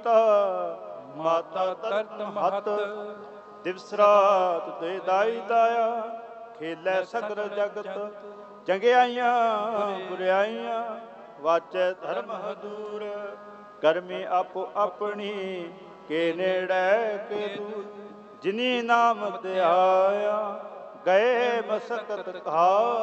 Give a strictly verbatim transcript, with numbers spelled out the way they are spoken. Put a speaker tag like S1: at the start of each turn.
S1: ਪਿਤਾ ਮਾਤਾ ਧਰਤ ਮਹਤ। ਦਿਵਸ ਰਾਤ ਦੇ ਦਾਈ ਦਾਇਆ ਖੇਲੇ ਸਗਲ ਜਗਤ। ਚੰਗਿਆਈਆਂ ਬੁਰਿਆਈਆਂ ਵਾਚੈ ਧਰਮ ਹਦੂਰ। ਕਰਮੀ ਆਪੋ ਆਪਣੀ ਕੇ ਨੇੜੇ ਕੇ ਦੂਰ। ਜਿਨੀ ਨਾਮ ਧਿਆਇਆ ਗਏ ਮਸਕਤ ਘਾਰ।